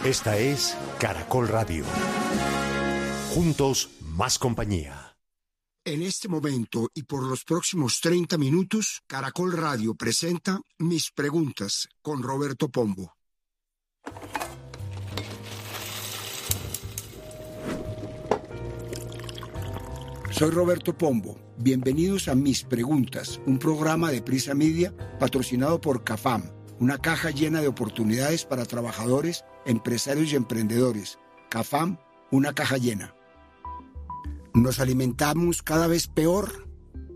Esta es Caracol Radio. Juntos, más compañía. En este momento y por los próximos 30 minutos, Caracol Radio presenta Mis Preguntas con Roberto Pombo. Soy Roberto Pombo. Bienvenidos a Mis Preguntas, un programa de Prisa Media patrocinado por CAFAM, una caja llena de oportunidades para trabajadores, empresarios y emprendedores. CAFAM, una caja llena. ¿Nos alimentamos cada vez peor?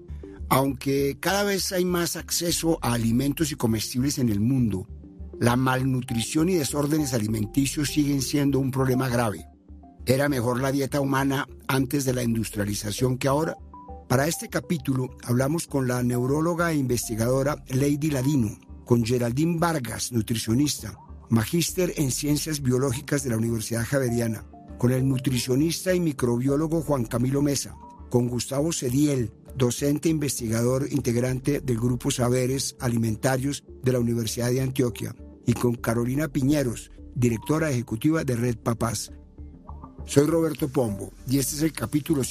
Aunque cada vez hay más acceso a alimentos y comestibles en el mundo, la malnutrición y desórdenes alimenticios siguen siendo un problema grave. ¿Era mejor la dieta humana antes de la industrialización que ahora? Para este capítulo hablamos con la neuróloga e investigadora Lady Ladino, con Geraldine Vargas, nutricionista, magíster en Ciencias Biológicas de la Universidad Javeriana, con el nutricionista y microbiólogo Juan Camilo Mesa, con Gustavo Cediel, docente e investigador integrante del Grupo Saberes Alimentarios de la Universidad de Antioquia, y con Carolina Piñeros, directora ejecutiva de Red Papás. Soy Roberto Pombo y este es el capítulo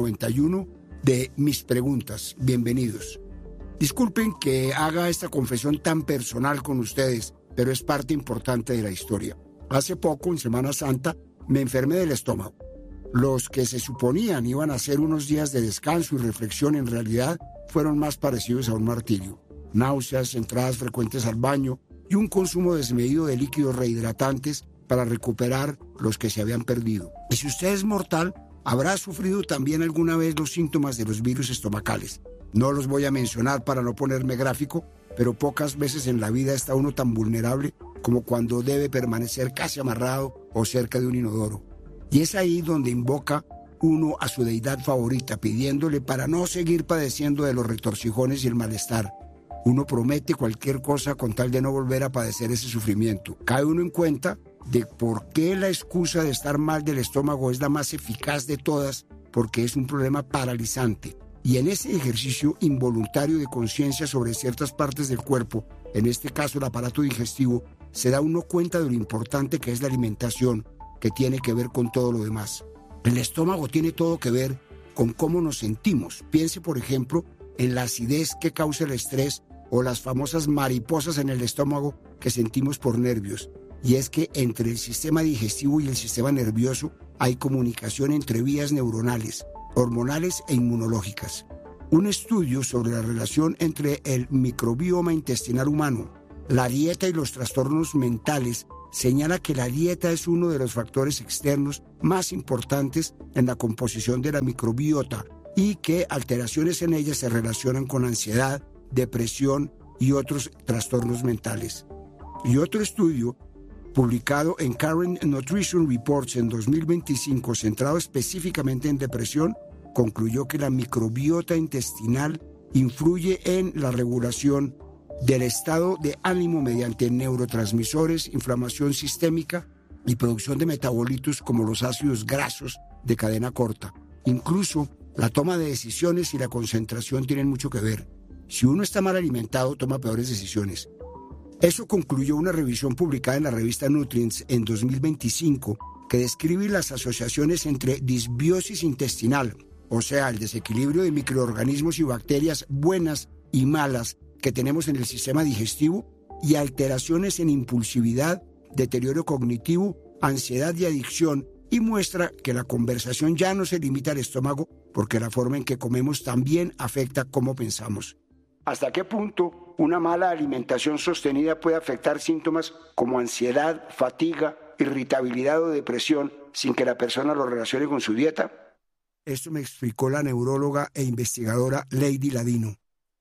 191 de Mis Preguntas. Bienvenidos. Disculpen que haga esta confesión tan personal con ustedes, pero es parte importante de la historia. Hace poco, en Semana Santa, me enfermé del estómago. Los que se suponían iban a ser unos días de descanso y reflexión, en realidad fueron más parecidos a un martirio. Náuseas, entradas frecuentes al baño y un consumo desmedido de líquidos rehidratantes para recuperar los que se habían perdido. Y si usted es mortal, habrá sufrido también alguna vez los síntomas de los virus estomacales. No los voy a mencionar para no ponerme gráfico, pero pocas veces en la vida está uno tan vulnerable como cuando debe permanecer casi amarrado o cerca de un inodoro. Y es ahí donde invoca uno a su deidad favorita, pidiéndole para no seguir padeciendo de los retorcijones y el malestar. Uno promete cualquier cosa con tal de no volver a padecer ese sufrimiento. Cae uno en cuenta de por qué la excusa de estar mal del estómago es la más eficaz de todas, porque es un problema paralizante. Y en ese ejercicio involuntario de conciencia sobre ciertas partes del cuerpo, en este caso el aparato digestivo, se da uno cuenta de lo importante que es la alimentación, que tiene que ver con todo lo demás. El estómago tiene todo que ver con cómo nos sentimos. Piense, por ejemplo, en la acidez que causa el estrés o las famosas mariposas en el estómago que sentimos por nervios. Y es que entre el sistema digestivo y el sistema nervioso hay comunicación entre vías neuronales, hormonales e inmunológicas. Un estudio sobre la relación entre el microbioma intestinal humano, la dieta y los trastornos mentales señala que la dieta es uno de los factores externos más importantes en la composición de la microbiota y que alteraciones en ella se relacionan con ansiedad, depresión y otros trastornos mentales. Y otro estudio publicado en Current Nutrition Reports en 2025, centrado específicamente en depresión, concluyó que la microbiota intestinal influye en la regulación del estado de ánimo mediante neurotransmisores, inflamación sistémica y producción de metabolitos como los ácidos grasos de cadena corta. Incluso la toma de decisiones y la concentración tienen mucho que ver. Si uno está mal alimentado, toma peores decisiones. Eso concluyó una revisión publicada en la revista Nutrients en 2025 que describe las asociaciones entre disbiosis intestinal, o sea, el desequilibrio de microorganismos y bacterias buenas y malas que tenemos en el sistema digestivo, y alteraciones en impulsividad, deterioro cognitivo, ansiedad y adicción, y muestra que la conversación ya no se limita al estómago porque la forma en que comemos también afecta cómo pensamos. ¿Hasta qué punto una mala alimentación sostenida puede afectar síntomas como ansiedad, fatiga, irritabilidad o depresión sin que la persona lo relacione con su dieta? Esto me explicó la neuróloga e investigadora Lady Ladino.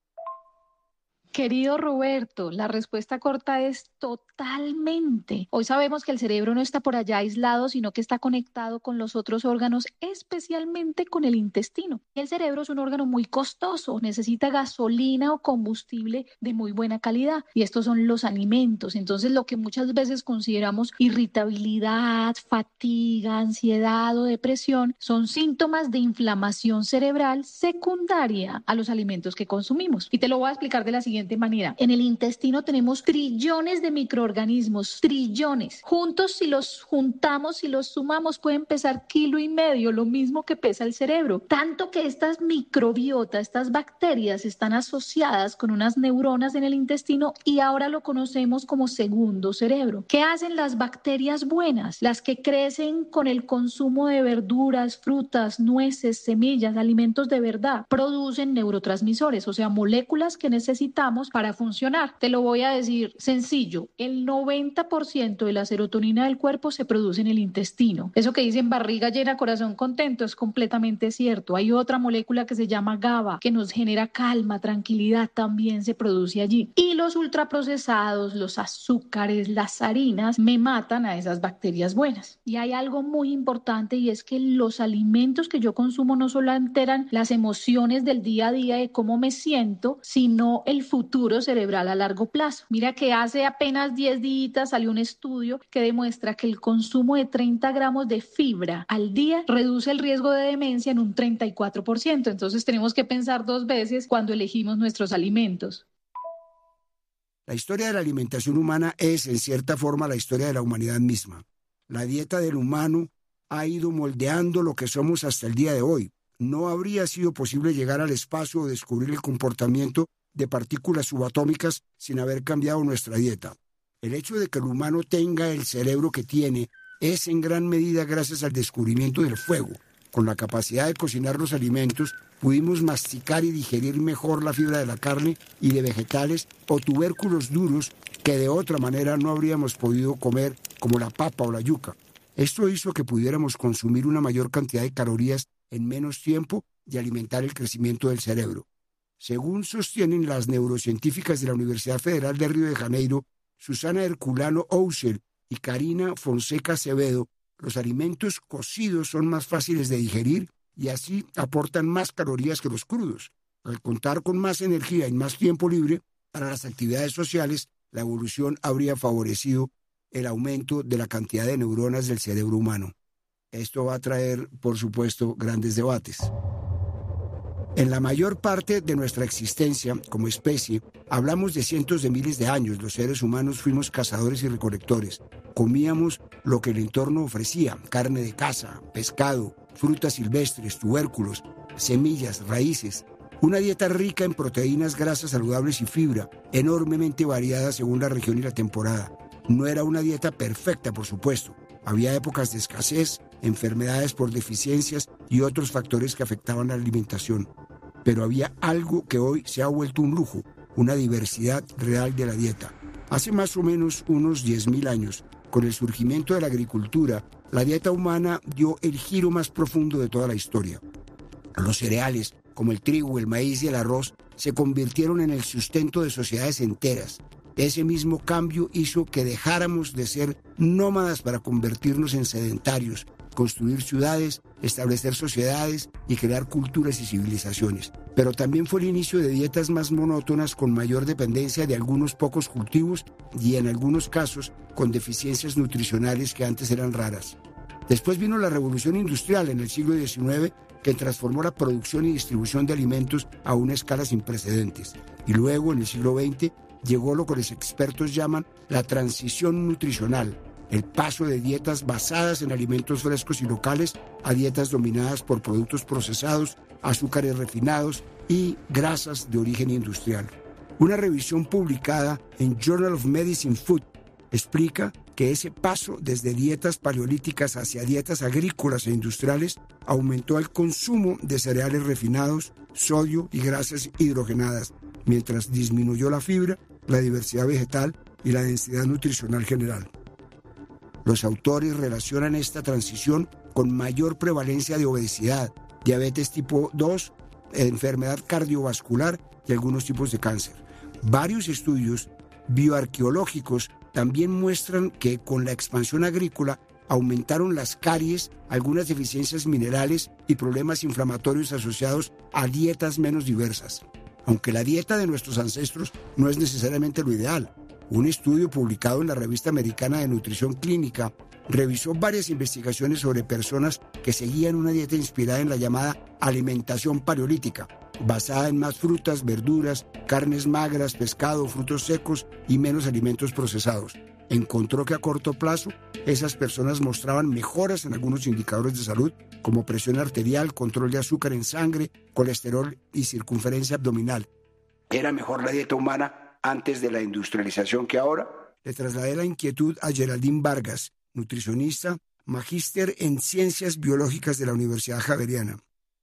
Querido Roberto, la respuesta corta es totalmente. Hoy sabemos que el cerebro no está por allá aislado, sino que está conectado con los otros órganos, especialmente con el intestino. El cerebro es un órgano muy costoso, necesita gasolina o combustible de muy buena calidad, y estos son los alimentos. Entonces, lo que muchas veces consideramos irritabilidad, fatiga, ansiedad o depresión son síntomas de inflamación cerebral secundaria a los alimentos que consumimos. Y te lo voy a explicar de la siguiente siguiente manera. En el intestino tenemos trillones de microorganismos, trillones. Juntos, si los juntamos, si los sumamos, pueden pesar 1,5 kilos, lo mismo que pesa el cerebro. Tanto que estas microbiotas, estas bacterias, están asociadas con unas neuronas en el intestino y ahora lo conocemos como segundo cerebro. ¿Qué hacen las bacterias buenas? Las que crecen con el consumo de verduras, frutas, nueces, semillas, alimentos de verdad, producen neurotransmisores, o sea, moléculas que necesitamos para funcionar. Te lo voy a decir sencillo, el 90% de la serotonina del cuerpo se produce en el intestino. Eso que dicen barriga llena, corazón contento es completamente cierto. Hay otra molécula que se llama GABA, que nos genera calma, tranquilidad, también se produce allí. Y los ultraprocesados, los azúcares, las harinas, me matan a esas bacterias buenas. Y hay algo muy importante y es que los alimentos que yo consumo no solo alteran las emociones del día a día de cómo me siento, sino el futuro cerebral a largo plazo. Mira que hace apenas 10 días salió un estudio que demuestra que el consumo de 30 gramos de fibra al día reduce el riesgo de demencia en un 34%. Entonces tenemos que pensar 2 veces cuando elegimos nuestros alimentos. La historia de la alimentación humana es, en cierta forma, la historia de la humanidad misma. La dieta del humano ha ido moldeando lo que somos hasta el día de hoy. No habría sido posible llegar al espacio o descubrir el comportamiento de partículas subatómicas sin haber cambiado nuestra dieta. El hecho de que el humano tenga el cerebro que tiene es en gran medida gracias al descubrimiento del fuego. Con la capacidad de cocinar los alimentos, pudimos masticar y digerir mejor la fibra de la carne y de vegetales o tubérculos duros que de otra manera no habríamos podido comer, como la papa o la yuca. Esto hizo que pudiéramos consumir una mayor cantidad de calorías en menos tiempo y alimentar el crecimiento del cerebro. Según sostienen las neurocientíficas de la Universidad Federal de Río de Janeiro, Susana Herculano Ousel y Karina Fonseca Acevedo, los alimentos cocidos son más fáciles de digerir y así aportan más calorías que los crudos. Al contar con más energía y más tiempo libre para las actividades sociales, la evolución habría favorecido el aumento de la cantidad de neuronas del cerebro humano. Esto va a traer, por supuesto, grandes debates. En la mayor parte de nuestra existencia como especie, hablamos de cientos de miles de años. Los seres humanos fuimos cazadores y recolectores. Comíamos lo que el entorno ofrecía: carne de caza, pescado, frutas silvestres, tubérculos, semillas, raíces. Una dieta rica en proteínas, grasas saludables y fibra, enormemente variada según la región y la temporada. No era una dieta perfecta, por supuesto. Había épocas de escasez, enfermedades por deficiencias y otros factores que afectaban la alimentación. Pero había algo que hoy se ha vuelto un lujo, una diversidad real de la dieta. Hace más o menos unos 10.000 años, con el surgimiento de la agricultura, la dieta humana dio el giro más profundo de toda la historia. Los cereales, como el trigo, el maíz y el arroz, se convirtieron en el sustento de sociedades enteras. Ese mismo cambio hizo que dejáramos de ser nómadas para convertirnos en sedentarios, construir ciudades, establecer sociedades y crear culturas y civilizaciones. Pero también fue el inicio de dietas más monótonas con mayor dependencia de algunos pocos cultivos y en algunos casos con deficiencias nutricionales que antes eran raras. Después vino la revolución industrial en el siglo XIX, que transformó la producción y distribución de alimentos a una escala sin precedentes. Y luego, en el siglo XX, llegó lo que los expertos llaman la transición nutricional, el paso de dietas basadas en alimentos frescos y locales a dietas dominadas por productos procesados, azúcares refinados y grasas de origen industrial. Una revisión publicada en Journal of Medicine Food explica que ese paso desde dietas paleolíticas hacia dietas agrícolas e industriales aumentó el consumo de cereales refinados, sodio y grasas hidrogenadas, mientras disminuyó la fibra, la diversidad vegetal y la densidad nutricional general. Los autores relacionan esta transición con mayor prevalencia de obesidad, diabetes tipo 2, enfermedad cardiovascular y algunos tipos de cáncer. Varios estudios bioarqueológicos también muestran que con la expansión agrícola aumentaron las caries, algunas deficiencias minerales y problemas inflamatorios asociados a dietas menos diversas. Aunque la dieta de nuestros ancestros no es necesariamente lo ideal, un estudio publicado en la Revista Americana de Nutrición Clínica revisó varias investigaciones sobre personas que seguían una dieta inspirada en la llamada alimentación paleolítica, basada en más frutas, verduras, carnes magras, pescado, frutos secos y menos alimentos procesados. Encontró que a corto plazo esas personas mostraban mejoras en algunos indicadores de salud como presión arterial, control de azúcar en sangre, colesterol y circunferencia abdominal. ¿Era mejor la dieta humana antes de la industrialización que ahora? Le trasladé la inquietud a Geraldine Vargas, nutricionista, magíster en Ciencias Biológicas de la Universidad Javeriana.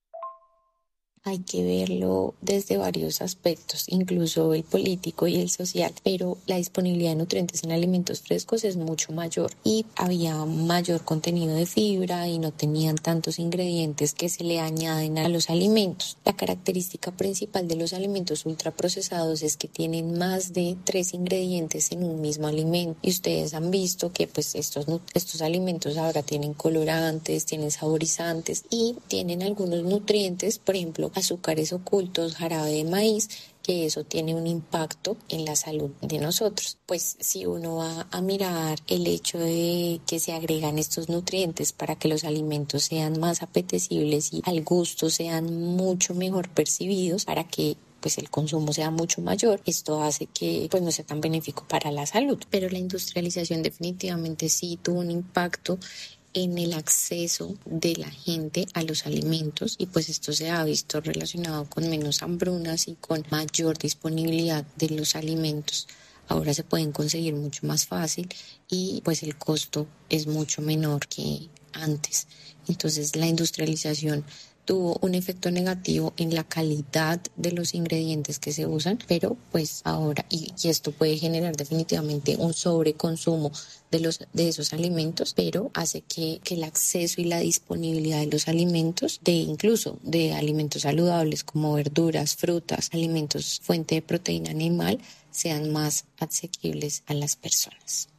Hay que verlo desde varios aspectos, incluso el político y el social, pero la disponibilidad de nutrientes en alimentos frescos es mucho mayor y había mayor contenido de fibra y no tenían tantos ingredientes que se le añaden a los alimentos. La característica principal de los alimentos ultraprocesados es que tienen más de 3 ingredientes en un mismo alimento y ustedes han visto que pues estos alimentos ahora tienen colorantes, tienen saborizantes y tienen algunos nutrientes, por ejemplo, azúcares ocultos, jarabe de maíz, que eso tiene un impacto en la salud de nosotros. Pues si uno va a mirar el hecho de que se agregan estos nutrientes para que los alimentos sean más apetecibles y al gusto sean mucho mejor percibidos, para que pues el consumo sea mucho mayor, esto hace que pues no sea tan benéfico para la salud. Pero la industrialización definitivamente sí tuvo un impacto en el acceso de la gente a los alimentos y pues esto se ha visto relacionado con menos hambrunas y con mayor disponibilidad de los alimentos. Ahora se pueden conseguir mucho más fácil y pues el costo es mucho menor que antes. Entonces la industrialización tuvo un efecto negativo en la calidad de los ingredientes que se usan, pero pues ahora, y esto puede generar definitivamente un sobreconsumo de esos alimentos, pero hace que el acceso y la disponibilidad de los alimentos, incluso de alimentos saludables como verduras, frutas, alimentos fuente de proteína animal, sean más asequibles a las personas.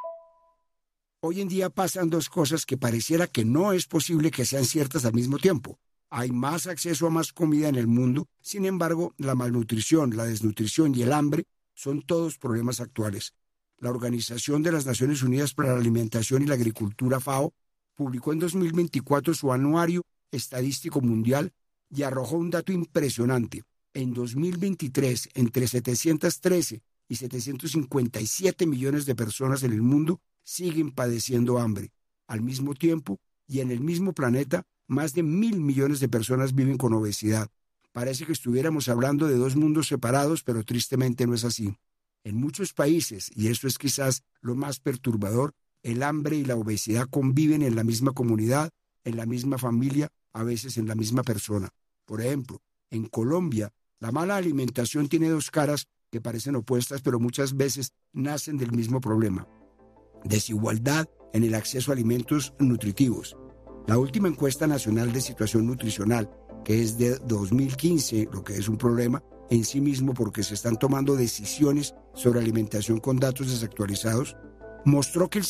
Hoy en día pasan dos cosas que pareciera que no es posible que sean ciertas al mismo tiempo. Hay más acceso a más comida en el mundo, sin embargo, la malnutrición, la desnutrición y el hambre son todos problemas actuales. La Organización de las Naciones Unidas para la Alimentación y la Agricultura, FAO, publicó en 2024 su anuario estadístico mundial y arrojó un dato impresionante. En 2023, entre 713 y 757 millones de personas en el mundo siguen padeciendo hambre. Al mismo tiempo, y en el mismo planeta, más de 1.000 millones de personas viven con obesidad. Parece que estuviéramos hablando de dos mundos separados, pero tristemente no es así. En muchos países, y eso es quizás lo más perturbador, el hambre y la obesidad conviven en la misma comunidad, en la misma familia, a veces en la misma persona. Por ejemplo, en Colombia, la mala alimentación tiene dos caras que parecen opuestas, pero muchas veces nacen del mismo problema: desigualdad en el acceso a alimentos nutritivos. La última encuesta nacional de situación nutricional, que es de 2015, lo que es un problema en sí mismo porque se están tomando decisiones sobre alimentación con datos desactualizados, mostró que el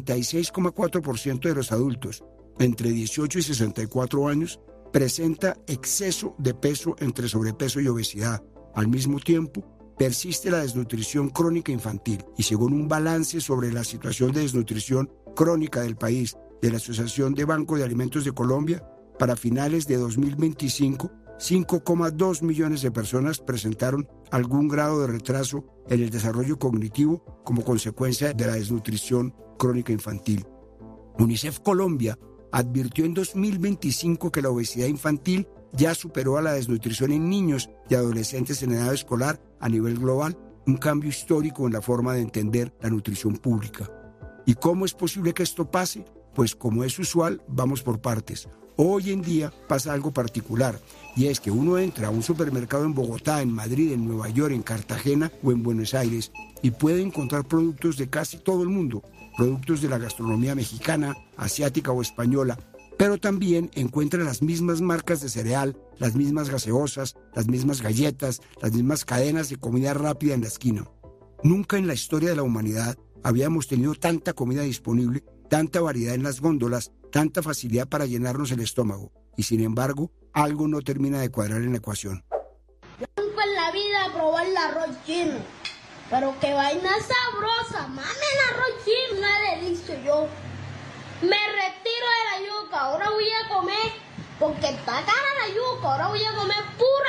56,4% de los adultos entre 18 y 64 años presenta exceso de peso entre sobrepeso y obesidad. Al mismo tiempo, persiste la desnutrición crónica infantil y según un balance sobre la situación de desnutrición crónica del país de la Asociación de Banco de Alimentos de Colombia, para finales de 2025, 5,2 millones de personas presentaron algún grado de retraso en el desarrollo cognitivo como consecuencia de la desnutrición crónica infantil. UNICEF Colombia advirtió en 2025 que la obesidad infantil ya superó a la desnutrición en niños y adolescentes en edad escolar a nivel global, un cambio histórico en la forma de entender la nutrición pública. ¿Y cómo es posible que esto pase? Pues como es usual, vamos por partes. Hoy en día pasa algo particular, y es que uno entra a un supermercado en Bogotá, en Madrid, en Nueva York, en Cartagena o en Buenos Aires y puede encontrar productos de casi todo el mundo, productos de la gastronomía mexicana, asiática o española, pero también encuentra las mismas marcas de cereal, las mismas gaseosas, las mismas galletas, las mismas cadenas de comida rápida en la esquina. Nunca en la historia de la humanidad habíamos tenido tanta comida disponible, tanta variedad en las góndolas, tanta facilidad para llenarnos el estómago. Y sin embargo, algo no termina de cuadrar en la ecuación. Yo nunca en la vida probé el arroz chino. Pero qué vaina sabrosa. Mami, el arroz chino, una delicia. Yo me retiro de la yuca. Ahora voy a comer, porque está cara la yuca. Ahora voy a comer pura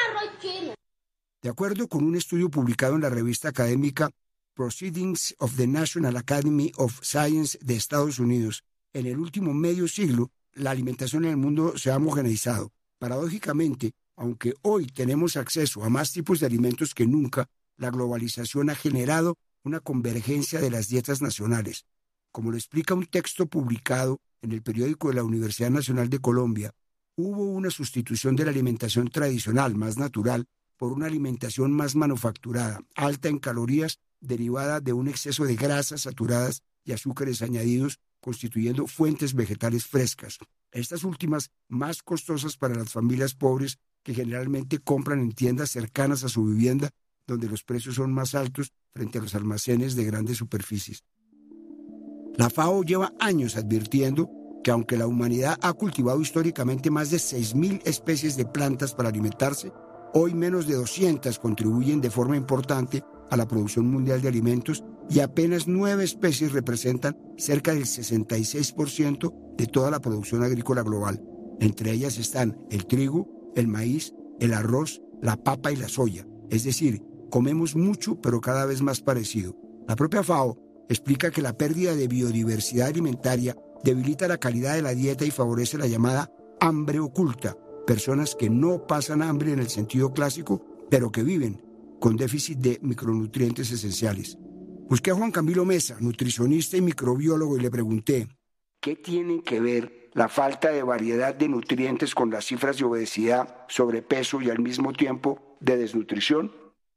arroz chino. De acuerdo con un estudio publicado en la revista académica Proceedings of the National Academy of Science de Estados Unidos, en el último medio siglo, la alimentación en el mundo se ha homogeneizado. Paradójicamente, aunque hoy tenemos acceso a más tipos de alimentos que nunca, la globalización ha generado una convergencia de las dietas nacionales. Como lo explica un texto publicado en el periódico de la Universidad Nacional de Colombia, hubo una sustitución de la alimentación tradicional, más natural, por una alimentación más manufacturada, alta en calorías, derivada de un exceso de grasas saturadas y azúcares añadidos, constituyendo fuentes vegetales frescas. Estas últimas más costosas para las familias pobres que generalmente compran en tiendas cercanas a su vivienda, donde los precios son más altos frente a los almacenes de grandes superficies. La FAO lleva años advirtiendo que aunque la humanidad ha cultivado históricamente más de 6.000 especies de plantas para alimentarse, hoy menos de 200 contribuyen de forma importante a la producción mundial de alimentos y apenas 9 especies representan cerca del 66% de toda la producción agrícola global. Entre ellas están el trigo, el maíz, el arroz, la papa y la soya. Es decir, comemos mucho pero cada vez más parecido. La propia FAO explica que la pérdida de biodiversidad alimentaria debilita la calidad de la dieta y favorece la llamada hambre oculta, personas que no pasan hambre en el sentido clásico, pero que viven con déficit de micronutrientes esenciales. Busqué a Juan Camilo Mesa, nutricionista y microbiólogo, y le pregunté, ¿qué tiene que ver la falta de variedad de nutrientes con las cifras de obesidad, sobrepeso y al mismo tiempo de desnutrición?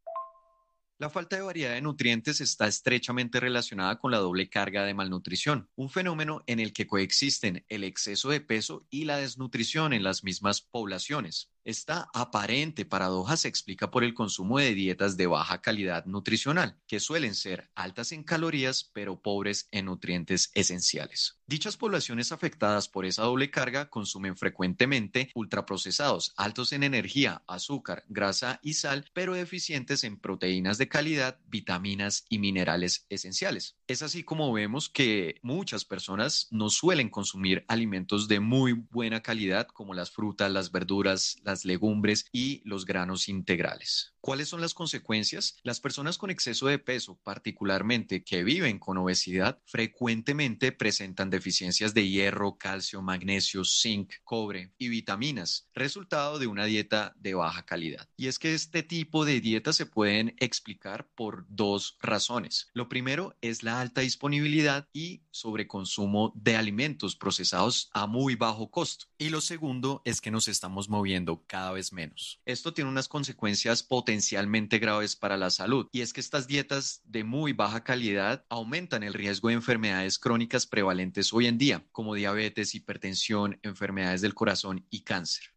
La falta de variedad de nutrientes está estrechamente relacionada con la doble carga de malnutrición, un fenómeno en el que coexisten el exceso de peso y la desnutrición en las mismas poblaciones. Esta aparente paradoja se explica por el consumo de dietas de baja calidad nutricional, que suelen ser altas en calorías pero pobres en nutrientes esenciales. Dichas poblaciones afectadas por esa doble carga consumen frecuentemente ultraprocesados, altos en energía, azúcar, grasa y sal, pero deficientes en proteínas de calidad, vitaminas y minerales esenciales. Es así como vemos que muchas personas no suelen consumir alimentos de muy buena calidad como las frutas, las verduras, las legumbres y los granos integrales. ¿Cuáles son las consecuencias? Las personas con exceso de peso, particularmente que viven con obesidad, frecuentemente presentan deficiencias de hierro, calcio, magnesio, zinc, cobre y vitaminas, resultado de una dieta de baja calidad. Y es que este tipo de dietas se pueden explicar por dos razones. Lo primero es la alta disponibilidad y sobreconsumo de alimentos procesados a muy bajo costo. Y lo segundo es que nos estamos moviendo cada vez menos. Esto tiene unas consecuencias potencialmente graves para la salud, y es que estas dietas de muy baja calidad aumentan el riesgo de enfermedades crónicas prevalentes hoy en día, como diabetes, hipertensión, enfermedades del corazón y cáncer.